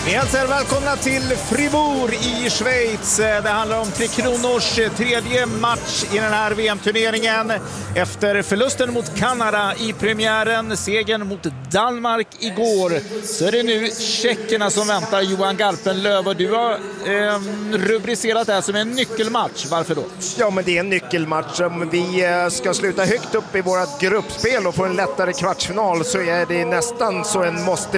Ni hälsar välkomna till Fribourg i Schweiz. Det handlar om Tre Kronors tredje match i den här VM-turneringen. Efter förlusten mot Kanada i premiären, segern mot Danmark igår, så är det nu tjeckerna som väntar. Johan Garpenlöv, och du har rubricerat det här som en nyckelmatch. Varför då? Ja, men det är en nyckelmatch. Om vi ska sluta högt upp i vårt gruppspel och få en lättare kvartsfinal, så är det nästan så en måste